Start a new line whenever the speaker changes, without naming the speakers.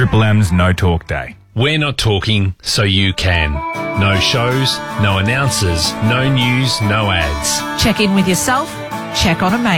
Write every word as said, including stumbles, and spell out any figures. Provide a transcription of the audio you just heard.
Triple M's No Talk Day.
We're not talking, so you can. No shows, no announcers, no news, no ads.
Check in with yourself, check on a mate.